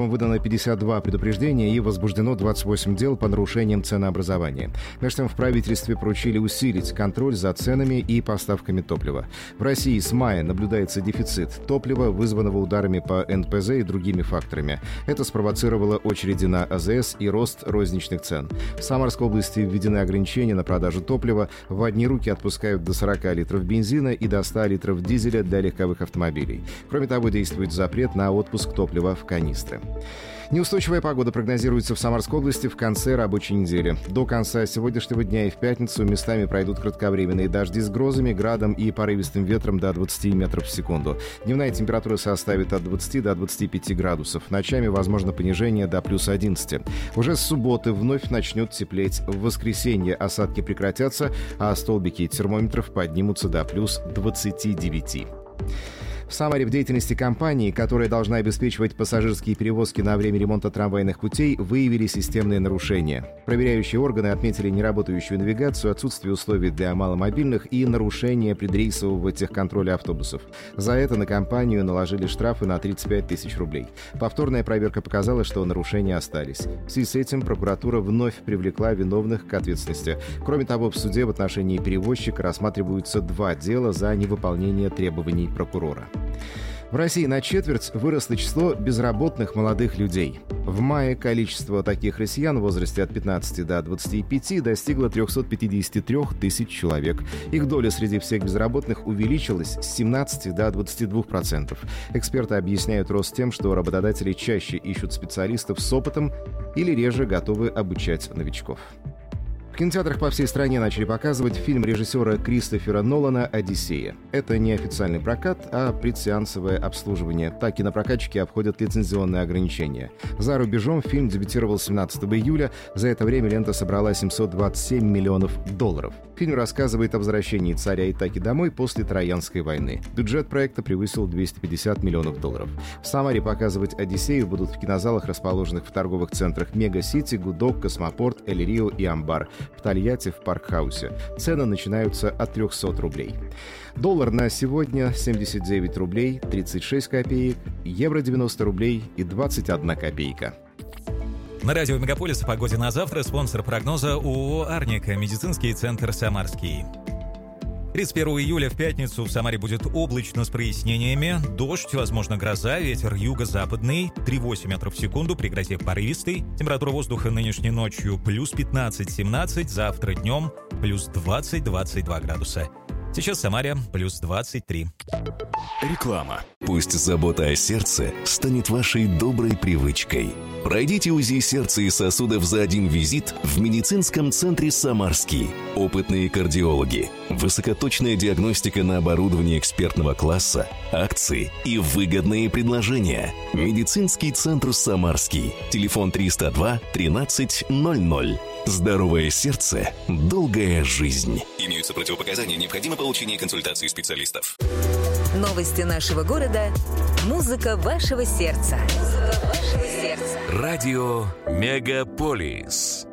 Выдано 52 предупреждения и возбуждено 28 дел по нарушениям ценообразования. Между тем, в правительстве поручили усилить контроль за ценами и поставками топлива. В России с мая наблюдается дефицит топлива, вызванного ударами по НПЗ и другими факторами. Это спровоцировало очереди на АЗС и рост розничных цен. В Самарской области введены ограничения на продажу топлива. В одни руки отпускают до 40 литров бензина и до 100 литров дизеля для легковых автомобилей. Кроме того, действует запрет на отпуск топлива в канистры. Неустойчивая погода прогнозируется в Самарской области в конце рабочей недели. До конца сегодняшнего дня и в пятницу местами пройдут кратковременные дожди с грозами, градом и порывистым ветром до 20 метров в секунду. Дневная температура составит от 20 до 25 градусов. Ночами возможно понижение до плюс 11. Уже с субботы вновь начнет теплеть. В воскресенье осадки прекратятся, а столбики термометров поднимутся до плюс 29. В Самаре в деятельности компании, которая должна обеспечивать пассажирские перевозки на время ремонта трамвайных путей, выявили системные нарушения. Проверяющие органы отметили неработающую навигацию, отсутствие условий для маломобильных и нарушение предрейсового техконтроля автобусов. За это на компанию наложили штрафы на 35 тысяч рублей. Повторная проверка показала, что нарушения остались. В связи с этим прокуратура вновь привлекла виновных к ответственности. Кроме того, в суде в отношении перевозчика рассматриваются 2 дела за невыполнение требований прокурора. В России на четверть выросло число безработных молодых людей. В мае количество таких россиян в возрасте от 15 до 25 достигло 353 тысяч человек. Их доля среди всех безработных увеличилась с 17 до 22%. Эксперты объясняют рост тем, что работодатели чаще ищут специалистов с опытом или реже готовы обучать новичков. В кинотеатрах по всей стране начали показывать фильм режиссера Кристофера Нолана «Одиссея». Это не официальный прокат, а предсеансовое обслуживание. Так кинопрокатчики обходят лицензионные ограничения. За рубежом фильм дебютировал 17 июля. За это время лента собрала $727 миллионов. Фильм рассказывает о возвращении царя Итаки домой после Троянской войны. Бюджет проекта превысил $250 миллионов. В Самаре показывать «Одиссею» будут в кинозалах, расположенных в торговых центрах «Мега-Сити», «Гудок», «Космопорт», «Эль-Рио» и «Амбар». В Тольятти в Парк-хаусе. Цены начинаются от 300 рублей. Доллар на сегодня 79 рублей 36 копеек, евро 90 рублей и 21 копейка. На радио «Мегаполис» о погоде на завтра. Спонсор прогноза ООО «Арника», медицинский центр «Самарский». 31 июля в пятницу в Самаре будет облачно с прояснениями. Дождь, возможно, гроза, ветер юго-западный, 3,8 метров в секунду, при грозе порывистый. Температура воздуха нынешней ночью плюс 15-17, завтра днем плюс 20-22 градуса. Сейчас в Самаре плюс 23. Реклама. Пусть забота о сердце станет вашей доброй привычкой. Пройдите УЗИ сердца и сосудов за один визит в медицинском центре «Самарский». Опытные кардиологи, высокоточная диагностика на оборудовании экспертного класса, акции и выгодные предложения. Медицинский центр «Самарский». Телефон 302 13 00. Здоровое сердце, долгая жизнь. Имеются противопоказания, необходимо получение консультации специалистов. Новости нашего города. Музыка вашего сердца. Радио «Мегаполис».